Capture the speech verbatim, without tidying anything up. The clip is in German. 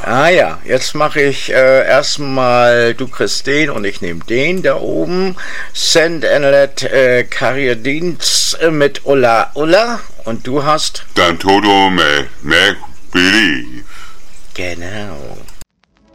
Ah ja, jetzt mache ich äh, erstmal, du kriegst den und ich nehme den da oben. Send and let äh, Karrierdins mit Ulla Ulla und du hast... Dann Todo me, make believe. Genau.